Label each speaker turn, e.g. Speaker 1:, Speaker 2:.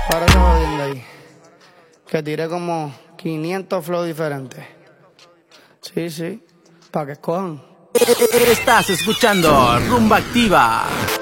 Speaker 1: Para esa jodienda ahí. Que tiré como 500 flows diferentes. Sí, para que escojan.
Speaker 2: Estás escuchando Rumba Activa.